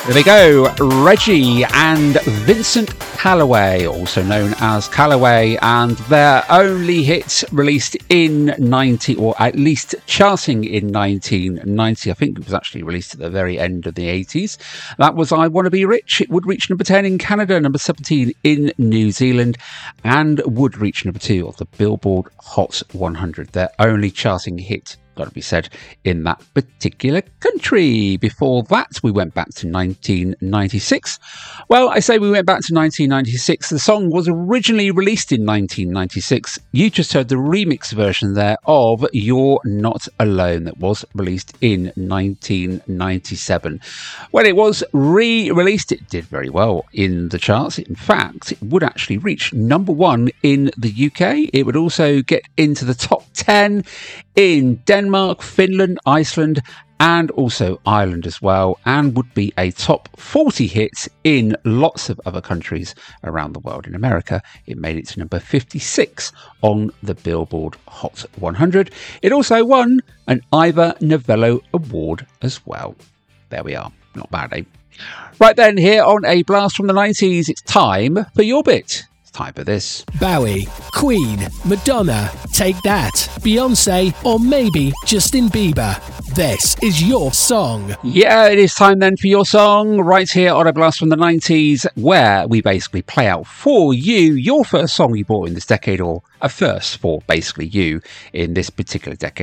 There we go, Reggie and Vincent Callaway, also known as Callaway, and their only hit released in 90, or at least charting in 1990. I think it was actually released at the very end of the 80s. That was I Wanna Be Rich. It would reach number 10 in Canada, number 17 in New Zealand, and would reach number 2 of the Billboard Hot 100. Their only charting hit, got to be said, in that particular country. Before that, we went back to 1996. Well, I say we went back to 1996. The song was originally released in 1996. You just heard the remix version there of You're Not Alone that was released in 1997. When it was re-released, it did very well in the charts. In fact, it would actually reach number 1 in the UK. It would also get into the top 10 in Denmark, Finland, Iceland, and also Ireland as well, and would be a top 40 hit in lots of other countries around the world. In America, it made it to number 56 on the Billboard Hot 100. It also won an Ivor Novello Award as well. There we are. Not bad, eh? Right then, here on A Blast from the 90s, it's time for your bit. Time for this. Bowie, Queen, Madonna, Take That, Beyonce, or maybe Justin Bieber. This is your song. Yeah, it is time then for your song right here on A Blast from the 90s, where we basically play out for you your first song you bought in this decade, or a first for basically you in this particular decade.